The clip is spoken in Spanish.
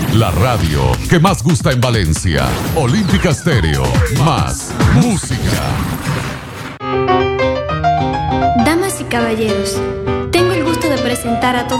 La radio que más gusta en Valencia. Olímpica Estéreo. Más música. Damas y caballeros, tengo el gusto de presentar a todos